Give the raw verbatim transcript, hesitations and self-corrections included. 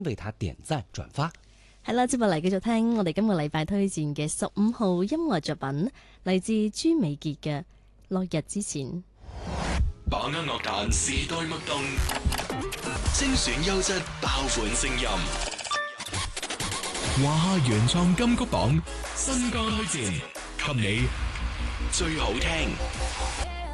為他點讚轉發。 係啦，接落嚟繼續聽我哋今個禮拜推薦嘅十五號音樂作品，嚟自朱美傑嘅《落日之前》。 把握樂壇時代脈動，精選優質爆款聲音。華夏原創金曲榜新歌推薦，給你最好聽、